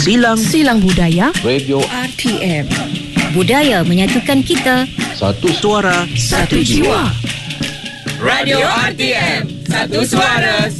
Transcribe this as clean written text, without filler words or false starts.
Silang budaya. Radio RTM. Budaya menyatukan kita. Satu suara, Satu jiwa. Radio RTM, satu suara,